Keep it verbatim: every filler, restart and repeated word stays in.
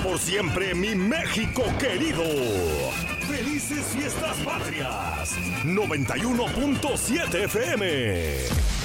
por siempre mi México querido. ¡Felices Fiestas Patrias! noventa y uno punto siete F M.